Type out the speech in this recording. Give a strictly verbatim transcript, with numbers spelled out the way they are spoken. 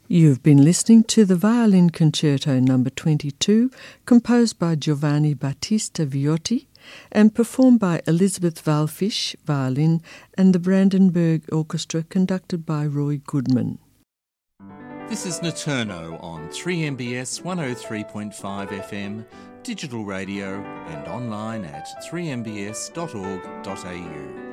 You've been listening to the Violin Concerto number twenty-two, composed by Giovanni Battista Viotti and performed by Elizabeth Walfish, violin, and the Brandenburg Orchestra, conducted by Roy Goodman. This is Naturno on three M B S one oh three point five F M, digital radio and online at three m b s dot org dot a u.